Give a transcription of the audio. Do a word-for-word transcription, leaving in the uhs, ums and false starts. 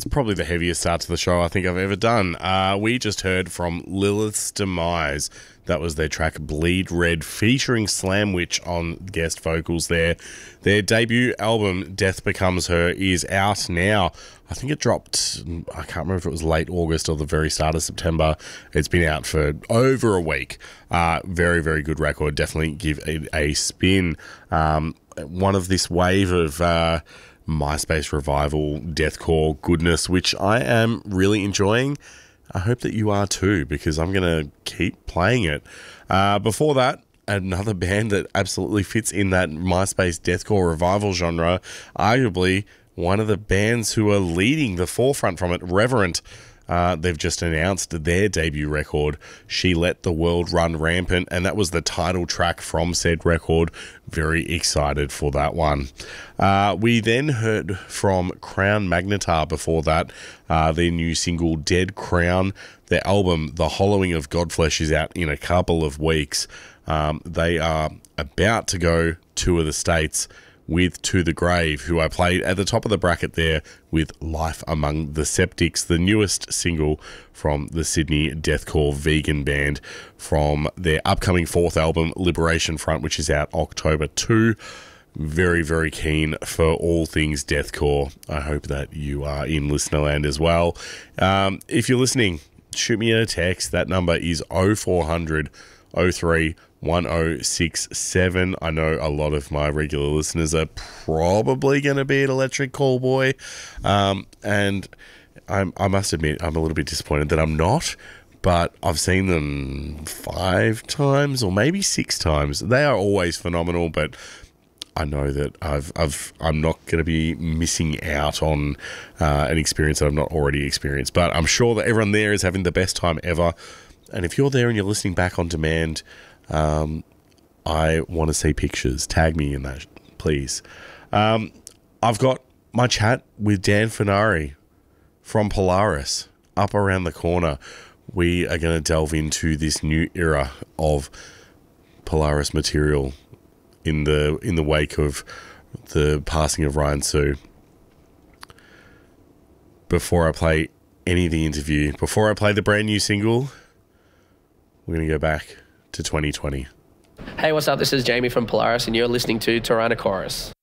It's probably the heaviest start to the show I think I've ever done. Uh, we just heard from Lilith's Demise. That was their track Bleed Red, featuring Slamwich on guest vocals there. Their debut album, Death Becomes Her, is out now. I think it dropped, I can't remember if it was late August or the very start of September. It's been out for over a week. Uh, very, very good record. Definitely give it a spin. Um, one of this wave of uh, MySpace revival, deathcore goodness, which I am really enjoying. I hope that you are too, because I'm going to keep playing it. Uh, before that, another band that absolutely fits in that MySpace deathcore revival genre, arguably one of the bands who are leading the forefront from it, Reverent. Uh, they've just announced their debut record, She Let the World Run Rampant, and that was the title track from said record. Very excited for that one. Uh, we then heard from Crown Magnetar before that, uh, their new single, Dead Crown. Their album, The Hollowing of Godflesh, is out in a couple of weeks. Um, they are about to go tour the States with To the Grave, who I played at the top of the bracket there with Life Among the Septics, the newest single from the Sydney deathcore vegan band from their upcoming fourth album, Liberation Front, which is out October second. Very, very keen for all things deathcore. I hope that you are in Listenerland as well. Um, if you're listening, shoot me a text. That number is oh four hundred oh three one oh six seven. I know a lot of my regular listeners are probably going to be at Electric Callboy, um, and I'm, I must admit I'm a little bit disappointed that I'm not, but I've seen them five times or maybe six times. They are always phenomenal, but I know that I've, I've, I'm not going to be missing out on uh, an experience that I've not already experienced, but I'm sure that everyone there is having the best time ever. And if you're there and you're listening back on demand, um, I want to see pictures. Tag me in that, please. Um, I've got my chat with Dan Fenari from Polaris up around the corner. We are going to delve into this new era of Polaris material in the in the wake of the passing of Ryan Sue. Before I play any of the interview, before I play the brand new single, we're going to go back to twenty twenty. Hey, what's up? This is Jamie from Polaris, and you're listening to Tyrannochorus.